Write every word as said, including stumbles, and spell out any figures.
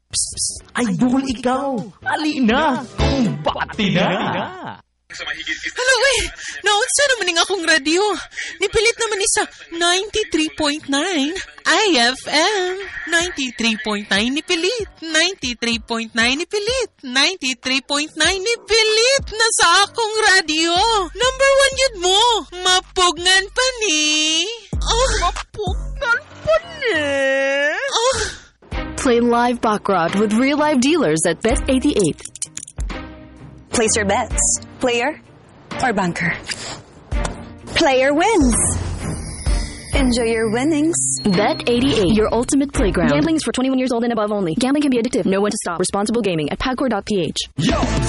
Psst, psst, idol ikaw. Alina, kumbati na. Hala, uy! Naunsa naman ng akong radio. Nipilit naman ni sa ninety-three point nine I F M. ninety-three point nine nipilit. ninety-three point nine nipilit. ninety-three point nine nipilit na sa akong radio. Number one yun mo. Mapugngan pa ni. Oh. Mapugngan pa ni. Oh. Play live baccarat with real live dealers at Bet eighty-eight. Place your bets. Player or banker? Player wins. Enjoy your winnings. Bet eighty-eight, your ultimate playground. Gambling is for twenty-one years old and above only. Gambling can be addictive. Know when to stop. Responsible gaming at Pagcor dot p h. Yo!